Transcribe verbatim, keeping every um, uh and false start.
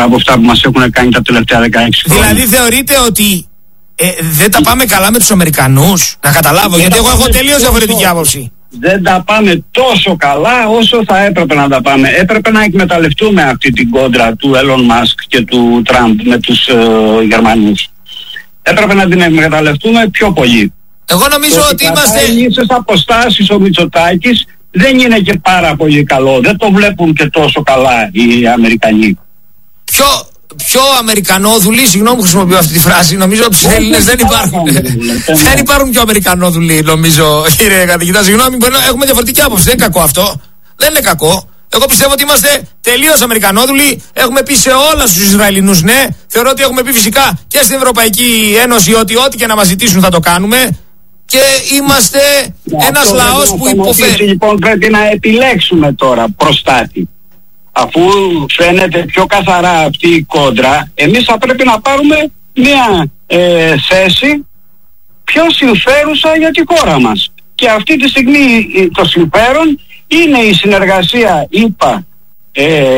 από αυτά που μας έχουν κάνει τα τελευταία δεκαέξι χρόνια. Δηλαδή θεωρείτε ότι ε, δεν τα πάμε καλά με τους Αμερικανούς? Να καταλάβω, δεν γιατί εγώ έχω τελείως διαφορετική άποψη. Δεν τα πάμε τόσο καλά όσο θα έπρεπε να τα πάμε. Έπρεπε να εκμεταλλευτούμε αυτή την κόντρα του Elon Musk και του Τραμπ με τους ε, Γερμανούς. Έπρεπε να την εκμεταλλευτούμε πιο πολύ. Εγώ νομίζω το ότι είμαστε... Οι ίσες αποστάσεις ο Μητσοτάκης δεν είναι και πάρα πολύ καλό. Δεν το βλέπουν και τόσο καλά οι Αμερικανοί. Ποιο, ποιο Αμερικανόδουλοι, συγγνώμη που χρησιμοποιώ αυτή τη φράση, νομίζω ότι στους Έλληνες δεν υπάρχουν. Δεν υπάρχουν πιο Αμερικανόδουλοι, νομίζω, κύριε καθηγητά. Συγγνώμη, έχουμε διαφορετική άποψη. Δεν είναι κακό αυτό. Δεν είναι κακό. Εγώ πιστεύω ότι είμαστε τελείως Αμερικανόδουλοι. Έχουμε πει σε όλα στους Ισραηλινούς ναι. Θεωρώ ότι έχουμε πει φυσικά και στην Ευρωπαϊκή Ένωση ότι ό,τι και να μας ζητήσουν θα το κάνουμε. Και είμαστε yeah, ένας λαός που υποφέρει. Λοιπόν, πρέπει να επιλέξουμε τώρα προστάτη. Αφού φαίνεται πιο καθαρά αυτή η κόντρα, εμείς θα πρέπει να πάρουμε μια ε, θέση πιο συμφέρουσα για τη χώρα μας. Και αυτή τη στιγμή το συμφέρον είναι η συνεργασία, είπα, ε,